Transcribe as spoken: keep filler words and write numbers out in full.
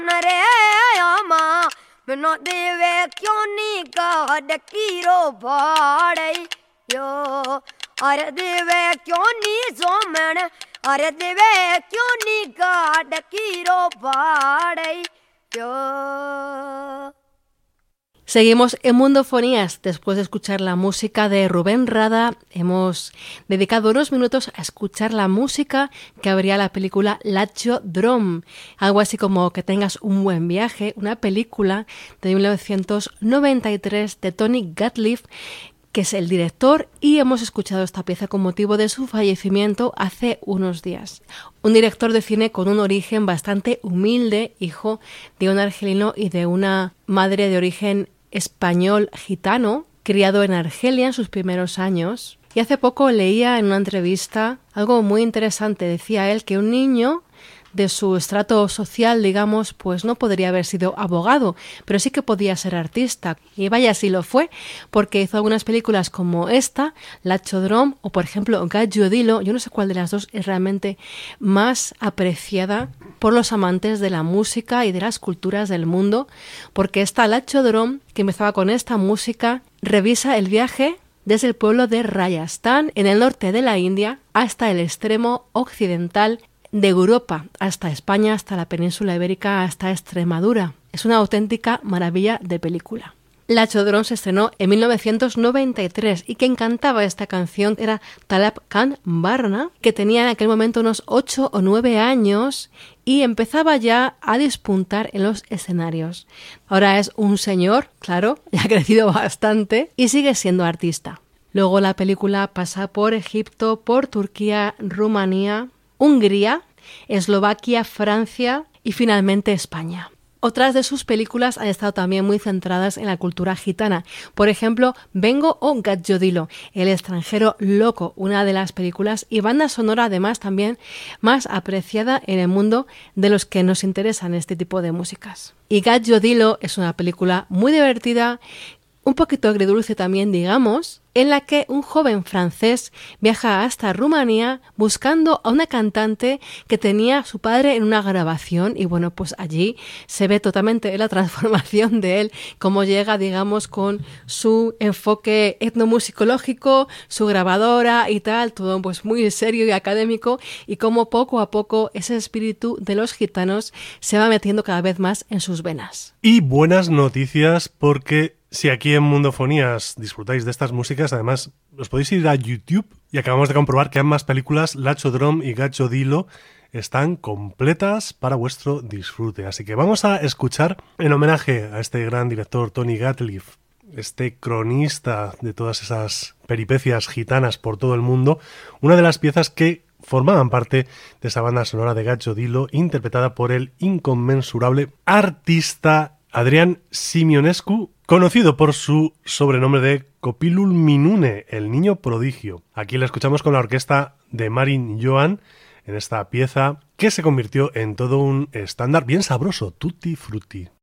No debe kyonika dakiro bhadai yo are deve kyoni somane are deve kyonika dakiro bhadai yo. Seguimos en Mundofonías. Después de escuchar la música de Rubén Rada, hemos dedicado unos minutos a escuchar la música que abría la película Lachodrome. Algo así como Que tengas un buen viaje, una película de mil novecientos noventa y tres de Tony Gatliff, que es el director, y hemos escuchado esta pieza con motivo de su fallecimiento hace unos días. Un director de cine con un origen bastante humilde, hijo de un argelino y de una madre de origen español gitano, criado en Argelia en sus primeros años. Y hace poco leía en una entrevista algo muy interesante. Decía él que un niño de su estrato social, digamos, pues no podría haber sido abogado, pero sí que podía ser artista. Y vaya, sí lo fue, porque hizo algunas películas como esta, Lachodrome, o por ejemplo Gallo Dilo. Yo no sé cuál de las dos es realmente más apreciada por los amantes de la música y de las culturas del mundo, porque esta Lachodrome, que empezaba con esta música, revisa el viaje desde el pueblo de Rajasthan, en el norte de la India, hasta el extremo occidental de Europa, hasta España, hasta la península ibérica, hasta Extremadura. Es una auténtica maravilla de película. Lachodrome se estrenó en mil novecientos noventa y tres y quien cantaba esta canción era Talab Khan Barna, que tenía en aquel momento unos ocho o nueve años y empezaba ya a despuntar en los escenarios. Ahora es un señor, claro, ya ha crecido bastante y sigue siendo artista. Luego la película pasa por Egipto, por Turquía, Rumanía, Hungría, Eslovaquia, Francia y finalmente España. Otras de sus películas han estado también muy centradas en la cultura gitana. Por ejemplo, Vengo o Gallo Dilo, El extranjero loco, una de las películas y banda sonora además también más apreciada en el mundo de los que nos interesan este tipo de músicas. Y Gallo Dilo es una película muy divertida, un poquito agridulce también, digamos, en la que un joven francés viaja hasta Rumanía buscando a una cantante que tenía a su padre en una grabación y bueno, pues allí se ve totalmente la transformación de él, cómo llega, digamos, con su enfoque etnomusicológico, su grabadora y tal, todo pues muy serio y académico, y cómo poco a poco ese espíritu de los gitanos se va metiendo cada vez más en sus venas. Y buenas noticias, porque si aquí en Mundofonías disfrutáis de estas músicas, además os podéis ir a YouTube y acabamos de comprobar que ambas películas, Lachodrome y Gallo Dilo, están completas para vuestro disfrute. Así que vamos a escuchar, en homenaje a este gran director Tony Gatliff, este cronista de todas esas peripecias gitanas por todo el mundo, una de las piezas que formaban parte de esa banda sonora de Gallo Dilo, interpretada por el inconmensurable artista Adrian Simionescu, conocido por su sobrenombre de Copilul Minune, el niño prodigio. Aquí la escuchamos con la orquesta de Marin Johan en esta pieza que se convirtió en todo un estándar bien sabroso, tutti frutti.